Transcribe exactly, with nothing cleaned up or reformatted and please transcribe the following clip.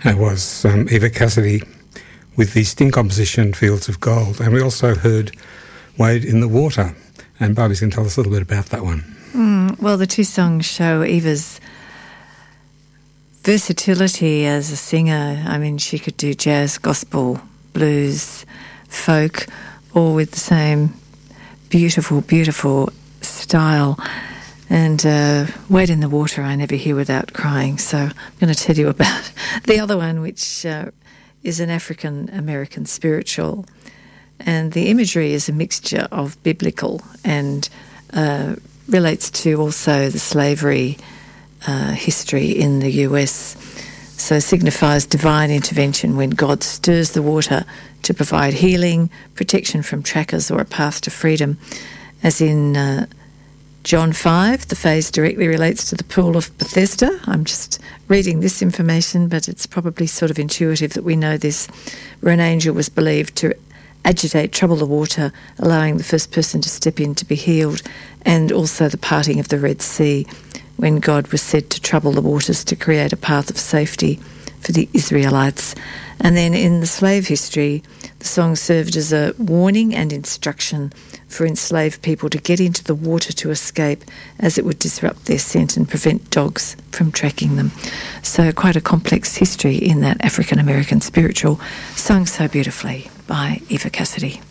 That was um, Eva Cassidy with the Sting composition Fields of Gold. And we also heard Wade in the Water. And Barbie's going to tell us a little bit about that one. Mm, well, the two songs show Eva's versatility as a singer. I mean, she could do jazz, gospel, blues, folk, all with the same beautiful, beautiful style. And uh, Wade in the Water, I never hear without crying. So I'm going to tell you about the other one, which uh, is an African-American spiritual. And the imagery is a mixture of biblical and uh, relates to also the slavery uh, history in the U S. So signifies divine intervention when God stirs the water to provide healing, protection from trackers, or a path to freedom. As in uh, John five, the phase directly relates to the pool of Bethesda. I'm just reading this information, but it's probably sort of intuitive that we know this, where an angel was believed to agitate, trouble the water, allowing the first person to step in to be healed, and also the parting of the Red Sea, when God was said to trouble the waters to create a path of safety for the Israelites. And then in the slave history, the song served as a warning and instruction for enslaved people to get into the water to escape, as it would disrupt their scent and prevent dogs from tracking them. So quite a complex history in that African-American spiritual, sung so beautifully by Eva Cassidy.